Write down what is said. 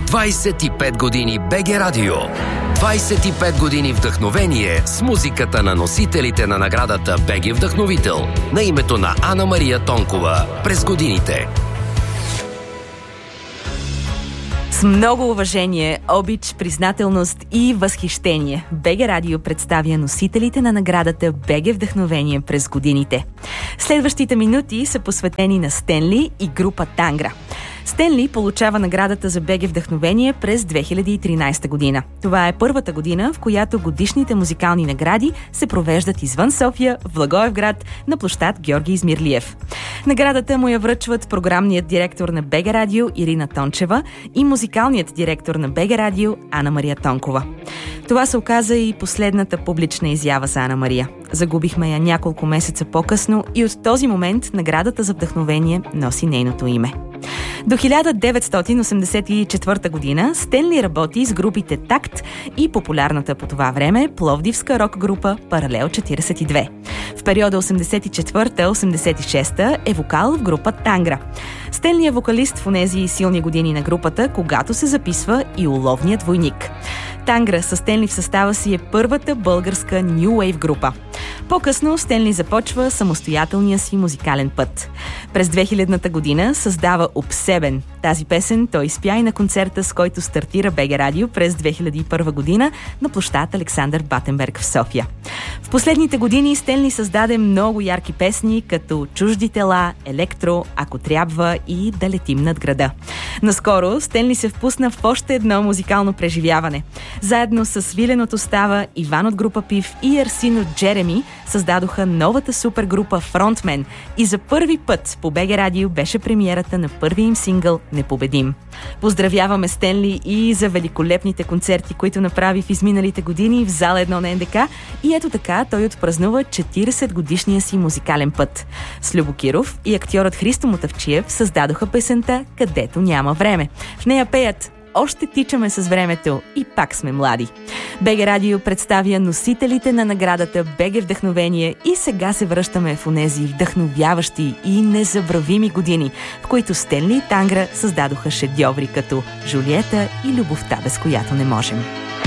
25 години БГ Радио. 25 години вдъхновение с музиката на носителите на наградата БГ Вдъхновител на името на Ана Мария Тонкова през годините. С много уважение, обич, признателност и възхищение БГ Радио представя носителите на наградата БГ Вдъхновение през годините. Следващите минути са посветени на Стенли и група Тангра. Стенли получава наградата за БГ Вдъхновение през 2013 година. Това е първата година, в която годишните музикални награди се провеждат извън София, в Благоевград, на площад Георги Измирлиев. Наградата му я връчват програмният директор на БГ Радио Ирина Тончева и музикалният директор на БГ Радио Ана Мария Тонкова. Това се оказа и последната публична изява за Ана Мария. Загубихме я няколко месеца по-късно и от този момент наградата за вдъхновение носи нейното име. До 1984 година Стенли работи с групите Такт и популярната по това време пловдивска рок-група Паралел 42. В периода 84-86 е вокал в група Тангра. Стенли е вокалист в онези силни години на групата, когато се записва и Уловният войник. Тангра със Стенли в състава си е първата българска New Wave група. По-късно Стенли започва самостоятелния си музикален път. През 2000-та година създава Обсебен. Тази песен той изпя и на концерта, с който стартира БГ Радио през 2001 година на площад Александър Батенберг в София. В последните години Стенли създаде много ярки песни, като Чужди тела, Електро, Ако трябва и Да летим над града. Наскоро Стенли се впусна в още едно музикално преживяване. Заедно с Вилен от Остава, Иван от група Пив и Арсин от Джереми създадоха новата супергрупа Фронтмен и за първи път по БГ Радио беше премиерата на първия им сингъл Непобедим. Поздравяваме Стенли и за великолепните концерти, които направи в изминалите години в зала 1 на НДК, и ето така той отпразнува 40 годишния си музикален път. С Любо Киров и актьорът Христо Мотавчиев създадоха песента Където няма време. В нея пеят Още тичаме с времето и пак сме млади. БГ Радио представя носителите на наградата БГ Вдъхновение и сега се връщаме в онези вдъхновяващи и незабравими години, в които Стенли и Тангра създадоха шедьоври като Жулиета и Любовта, без която не можем.